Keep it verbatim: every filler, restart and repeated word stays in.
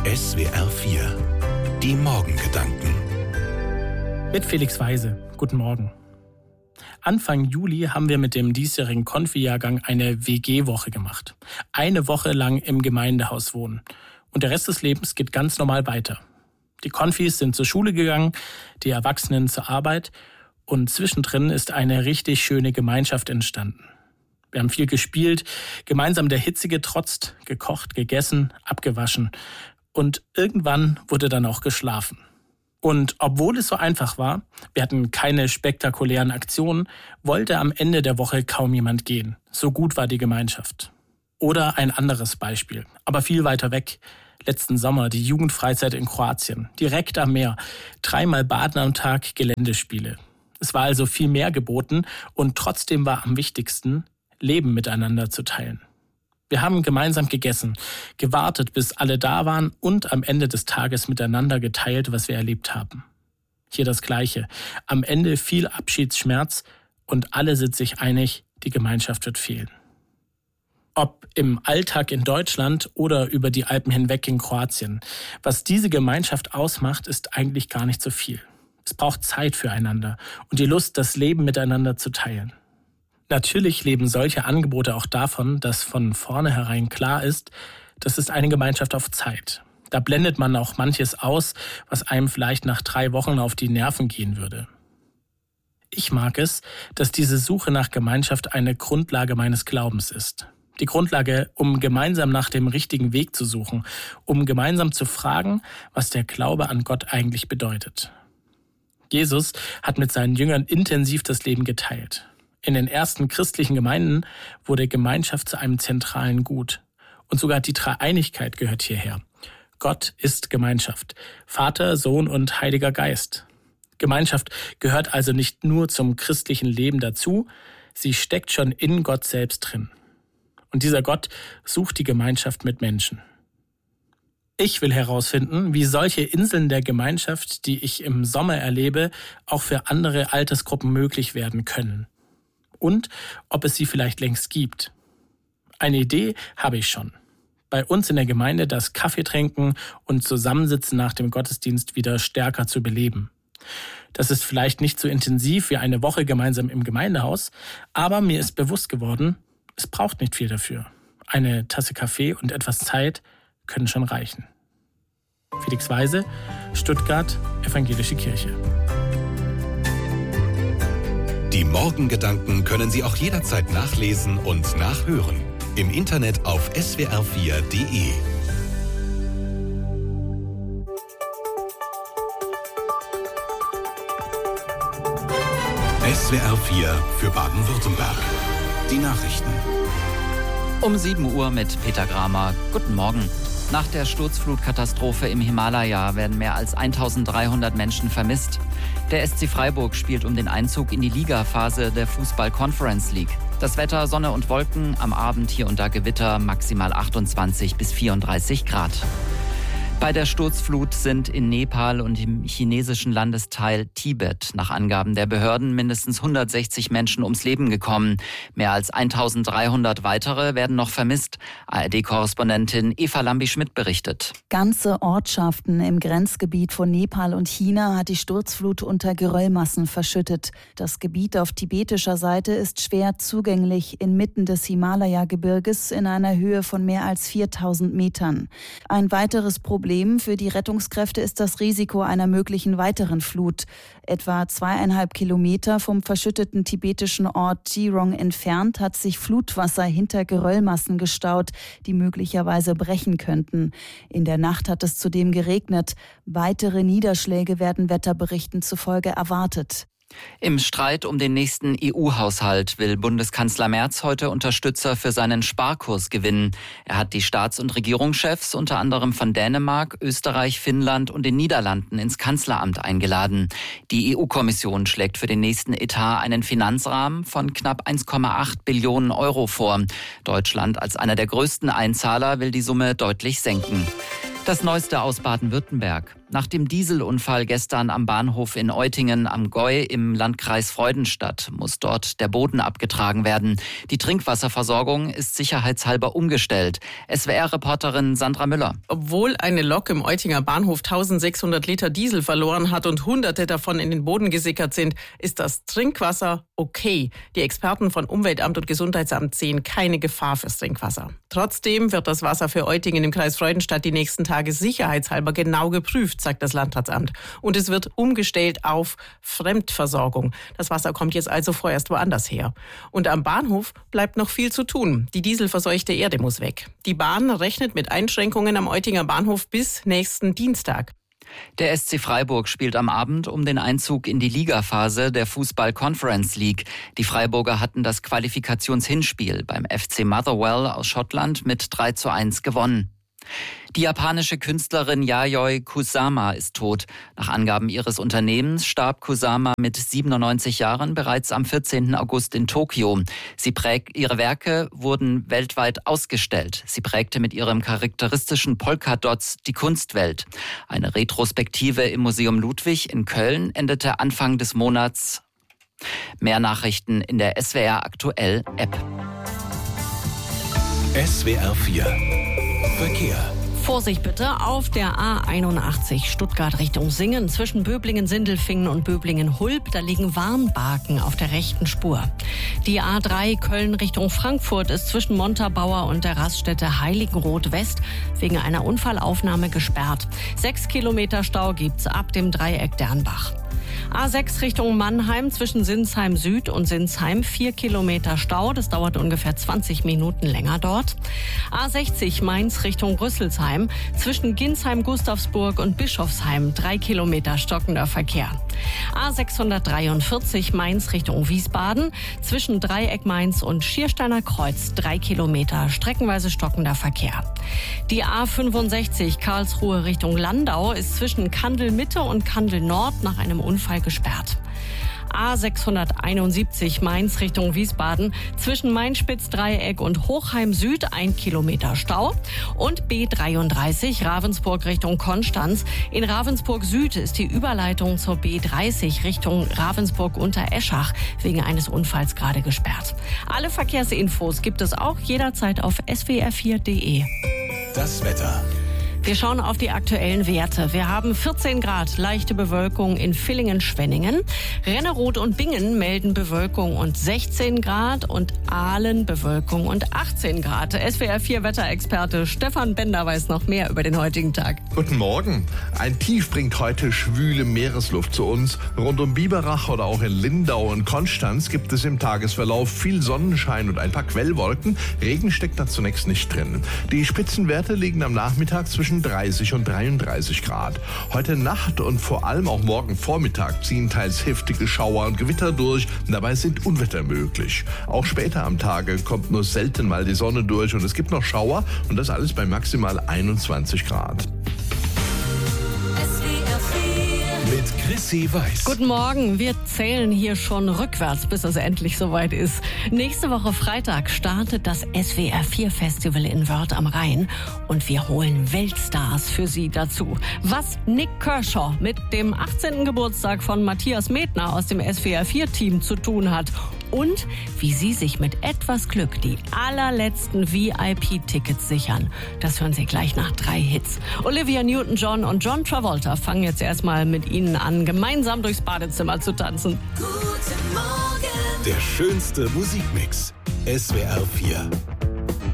S W R vier. Die Morgengedanken. Mit Felix Weise. Guten Morgen. Anfang Juli haben wir mit dem diesjährigen Konfi-Jahrgang eine W G-Woche gemacht. Eine Woche lang im Gemeindehaus wohnen. Und der Rest des Lebens geht ganz normal weiter. Die Konfis sind zur Schule gegangen, die Erwachsenen zur Arbeit. Und zwischendrin ist eine richtig schöne Gemeinschaft entstanden. Wir haben viel gespielt, gemeinsam der Hitze getrotzt, gekocht, gegessen, abgewaschen. Und irgendwann wurde dann auch geschlafen. Und obwohl es so einfach war, wir hatten keine spektakulären Aktionen, wollte am Ende der Woche kaum jemand gehen. So gut war die Gemeinschaft. Oder ein anderes Beispiel, aber viel weiter weg. Letzten Sommer die Jugendfreizeit in Kroatien, direkt am Meer. Dreimal Baden am Tag, Geländespiele. Es war also viel mehr geboten und trotzdem war am wichtigsten, Leben miteinander zu teilen. Wir haben gemeinsam gegessen, gewartet, bis alle da waren und am Ende des Tages miteinander geteilt, was wir erlebt haben. Hier das Gleiche. Am Ende viel Abschiedsschmerz und alle sind sich einig, die Gemeinschaft wird fehlen. Ob im Alltag in Deutschland oder über die Alpen hinweg in Kroatien. Was diese Gemeinschaft ausmacht, ist eigentlich gar nicht so viel. Es braucht Zeit füreinander und die Lust, das Leben miteinander zu teilen. Natürlich leben solche Angebote auch davon, dass von vornherein klar ist, das ist eine Gemeinschaft auf Zeit. Da blendet man auch manches aus, was einem vielleicht nach drei Wochen auf die Nerven gehen würde. Ich mag es, dass diese Suche nach Gemeinschaft eine Grundlage meines Glaubens ist. Die Grundlage, um gemeinsam nach dem richtigen Weg zu suchen, um gemeinsam zu fragen, was der Glaube an Gott eigentlich bedeutet. Jesus hat mit seinen Jüngern intensiv das Leben geteilt. In den ersten christlichen Gemeinden wurde Gemeinschaft zu einem zentralen Gut. Und sogar die Dreieinigkeit gehört hierher. Gott ist Gemeinschaft. Vater, Sohn und Heiliger Geist. Gemeinschaft gehört also nicht nur zum christlichen Leben dazu, sie steckt schon in Gott selbst drin. Und dieser Gott sucht die Gemeinschaft mit Menschen. Ich will herausfinden, wie solche Inseln der Gemeinschaft, die ich im Sommer erlebe, auch für andere Altersgruppen möglich werden können. Und ob es sie vielleicht längst gibt. Eine Idee habe ich schon. Bei uns in der Gemeinde das Kaffee trinken und Zusammensitzen nach dem Gottesdienst wieder stärker zu beleben. Das ist vielleicht nicht so intensiv wie eine Woche gemeinsam im Gemeindehaus, aber mir ist bewusst geworden, es braucht nicht viel dafür. Eine Tasse Kaffee und etwas Zeit können schon reichen. Felix Weise, Stuttgart, Evangelische Kirche. Die Morgengedanken können Sie auch jederzeit nachlesen und nachhören. Im Internet auf S W R vier Punkt de. S W R vier für Baden-Württemberg. Die Nachrichten. Um sieben Uhr mit Peter Gramer. Guten Morgen. Nach der Sturzflutkatastrophe im Himalaya werden mehr als eintausenddreihundert Menschen vermisst. Der S C Freiburg spielt um den Einzug in die Ligaphase der Fußball-Conference League. Das Wetter, Sonne und Wolken, am Abend hier und da Gewitter, maximal achtundzwanzig bis vierunddreißig Grad. Bei der Sturzflut sind in Nepal und im chinesischen Landesteil Tibet nach Angaben der Behörden mindestens hundertsechzig Menschen ums Leben gekommen. Mehr als eintausenddreihundert weitere werden noch vermisst. A R D-Korrespondentin Eva Lambi-Schmidt berichtet. Ganze Ortschaften im Grenzgebiet von Nepal und China hat die Sturzflut unter Geröllmassen verschüttet. Das Gebiet auf tibetischer Seite ist schwer zugänglich inmitten des Himalaya-Gebirges in einer Höhe von mehr als viertausend Metern. Ein weiteres Problem für die Rettungskräfte ist das Risiko einer möglichen weiteren Flut. Etwa zweieinhalb Kilometer vom verschütteten tibetischen Ort Jirong entfernt hat sich Flutwasser hinter Geröllmassen gestaut, die möglicherweise brechen könnten. In der Nacht hat es zudem geregnet. Weitere Niederschläge werden Wetterberichten zufolge erwartet. Im Streit um den nächsten E U-Haushalt will Bundeskanzler Merz heute Unterstützer für seinen Sparkurs gewinnen. Er hat die Staats- und Regierungschefs unter anderem von Dänemark, Österreich, Finnland und den Niederlanden ins Kanzleramt eingeladen. Die E U-Kommission schlägt für den nächsten Etat einen Finanzrahmen von knapp eins Komma acht Billionen Euro vor. Deutschland als einer der größten Einzahler will die Summe deutlich senken. Das Neueste aus Baden-Württemberg. Nach dem Dieselunfall gestern am Bahnhof in Eutingen am Gäu im Landkreis Freudenstadt muss dort der Boden abgetragen werden. Die Trinkwasserversorgung ist sicherheitshalber umgestellt. S W R-Reporterin Sandra Müller. Obwohl eine Lok im Eutinger Bahnhof eintausendsechshundert Liter Diesel verloren hat und Hunderte davon in den Boden gesickert sind, ist das Trinkwasser okay. Die Experten von Umweltamt und Gesundheitsamt sehen keine Gefahr fürs Trinkwasser. Trotzdem wird das Wasser für Eutingen im Kreis Freudenstadt die nächsten Tage sicherheitshalber genau geprüft, sagt das Landratsamt. Und es wird umgestellt auf Fremdversorgung. Das Wasser kommt jetzt also vorerst woanders her. Und am Bahnhof bleibt noch viel zu tun. Die dieselverseuchte Erde muss weg. Die Bahn rechnet mit Einschränkungen am Eutinger Bahnhof bis nächsten Dienstag. Der S C Freiburg spielt am Abend um den Einzug in die Ligaphase der Fußball-Conference League. Die Freiburger hatten das Qualifikationshinspiel beim F C Motherwell aus Schottland mit drei zu eins gewonnen. Die japanische Künstlerin Yayoi Kusama ist tot. Nach Angaben ihres Unternehmens starb Kusama mit siebenundneunzig Jahren bereits am vierzehnten August in Tokio. Sie prägt, ihre Werke wurden weltweit ausgestellt. Sie prägte mit ihrem charakteristischen Polkadots die Kunstwelt. Eine Retrospektive im Museum Ludwig in Köln endete Anfang des Monats. Mehr Nachrichten in der S W R Aktuell App. S W R vier Verkehr. Vorsicht bitte auf der A einundachtzig Stuttgart Richtung Singen zwischen Böblingen-Sindelfingen und Böblingen-Hulb. Da liegen Warnbarken auf der rechten Spur. Die A drei Köln Richtung Frankfurt ist zwischen Montabaur und der Raststätte Heiligenroth West wegen einer Unfallaufnahme gesperrt. Sechs Kilometer Stau gibt's ab dem Dreieck Dernbach. A sechs Richtung Mannheim zwischen Sinsheim Süd und Sinsheim, vier Kilometer Stau. Das dauert ungefähr zwanzig Minuten länger dort. A sechzig Mainz Richtung Rüsselsheim zwischen Ginsheim, Gustavsburg und Bischofsheim, drei Kilometer stockender Verkehr. A sechshundertdreiundvierzig Mainz Richtung Wiesbaden zwischen Dreieck Mainz und Schiersteiner Kreuz, drei Kilometer streckenweise stockender Verkehr. Die A fünfundsechzig Karlsruhe Richtung Landau ist zwischen Kandel Mitte und Kandel Nord nach einem Unfall gesperrt. A sechshunderteinundsiebzig Mainz Richtung Wiesbaden zwischen Mainspitz-Dreieck und Hochheim Süd ein Kilometer Stau und B dreiunddreißig Ravensburg Richtung Konstanz. In Ravensburg Süd ist die Überleitung zur B dreißig Richtung Ravensburg unter Eschach wegen eines Unfalls gerade gesperrt. Alle Verkehrsinfos gibt es auch jederzeit auf S W R vier Punkt de. Das Wetter. Wir schauen auf die aktuellen Werte. Wir haben vierzehn Grad, leichte Bewölkung in Villingen-Schwenningen. Renneroth und Bingen melden Bewölkung und sechzehn Grad und Aalen Bewölkung und achtzehn Grad. S W R vier Wetterexperte Stefan Bender weiß noch mehr über den heutigen Tag. Guten Morgen. Ein Tief bringt heute schwüle Meeresluft zu uns. Rund um Biberach oder auch in Lindau und Konstanz gibt es im Tagesverlauf viel Sonnenschein und ein paar Quellwolken. Regen steckt da zunächst nicht drin. Die Spitzenwerte liegen am Nachmittag zwischen dreißig und dreiunddreißig Grad. Heute Nacht und vor allem auch morgen Vormittag ziehen teils heftige Schauer und Gewitter durch. Dabei sind Unwetter möglich. Auch später am Tage kommt nur selten mal die Sonne durch und es gibt noch Schauer und das alles bei maximal einundzwanzig Grad. Mit Chrissy Weiß. Guten Morgen. Wir zählen hier schon rückwärts, bis es endlich soweit ist. Nächste Woche Freitag startet das S W R vier Festival in Wörth am Rhein und wir holen Weltstars für Sie dazu. Was Nick Kershaw mit dem achtzehnten Geburtstag von Matthias Medtner aus dem S W R vier Team zu tun hat und wie Sie sich mit etwas Glück die allerletzten V I P-Tickets sichern. Das hören Sie gleich nach drei Hits. Olivia Newton-John und John Travolta fangen jetzt erstmal mit Ihnen an, gemeinsam durchs Badezimmer zu tanzen. Der schönste Musikmix. S W R vier.